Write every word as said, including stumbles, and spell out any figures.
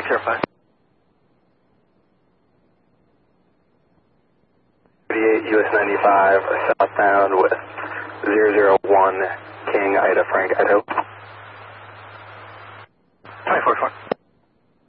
Sierra five. thirty-eight U S ninety-five, southbound with zero zero one King Ida Frank Idaho. twenty-four four.